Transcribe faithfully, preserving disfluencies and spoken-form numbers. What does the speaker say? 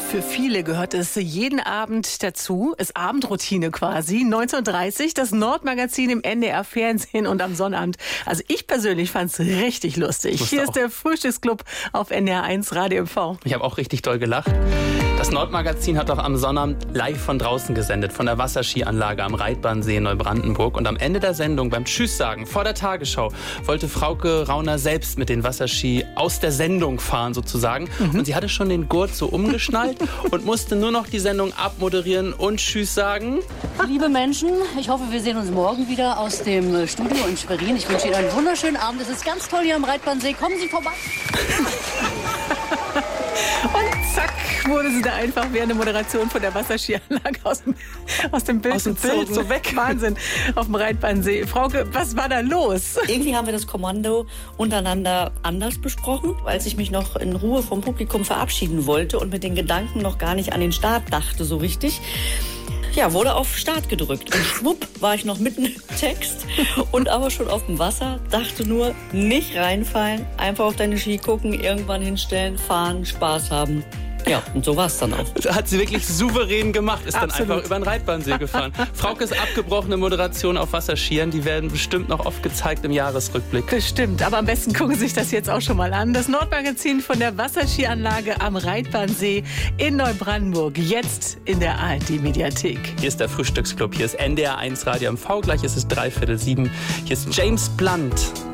Für viele gehört es jeden Abend dazu, ist Abendroutine quasi. neunzehn Uhr dreißig, das Nordmagazin im N D R-Fernsehen und am Sonnabend. Also ich persönlich fand es richtig lustig. Hier ist der Frühstücksclub auf N D R eins Radio M V. Ich habe auch richtig doll gelacht. Das Nordmagazin hat auch am Sonnabend live von draußen gesendet, von der Wasserskianlage am Reitbahnsee in Neubrandenburg. Und am Ende der Sendung, beim Tschüss sagen, vor der Tagesschau, wollte Frauke Rauner selbst mit den Wasserski aus der Sendung fahren sozusagen. Mhm. Und sie hatte schon den Gurt so umgeschnallt und musste nur noch die Sendung abmoderieren und Tschüss sagen. Liebe Menschen, ich hoffe, wir sehen uns morgen wieder aus dem Studio in Schwerin. Ich wünsche Ihnen einen wunderschönen Abend. Es ist ganz toll hier am Reitbahnsee. Kommen Sie vorbei. Und zack, wurde sie da einfach während der Moderation von der Wasserskianlage aus dem, aus dem Bild, aus dem gezogen. Bild so weg. Wahnsinn, auf dem Reitbahnsee. Frauke, was war da los? Irgendwie haben wir das Kommando untereinander anders besprochen, als ich mich noch in Ruhe vom Publikum verabschieden wollte und mit den Gedanken noch gar nicht an den Start dachte so richtig. Ja, wurde auf Start gedrückt und schwupp war ich noch mitten im Text und aber schon auf dem Wasser, dachte nur, nicht reinfallen, einfach auf deine Ski gucken, irgendwann hinstellen, fahren, Spaß haben. Ja, und so war es dann auch. Das hat sie wirklich souverän gemacht, ist dann Absolut. einfach über den Reitbahnsee gefahren. Fraukes abgebrochene Moderation auf Wasserskiern, die werden bestimmt noch oft gezeigt im Jahresrückblick. Bestimmt, aber am besten gucken Sie sich das jetzt auch schon mal an. Das Nordmagazin von der Wasserskianlage am Reitbahnsee in Neubrandenburg, jetzt in der A R D-Mediathek. Hier ist der Frühstücksclub, hier ist N D R eins Radio M V, gleich ist es dreiviertel sieben. Hier ist James Blunt.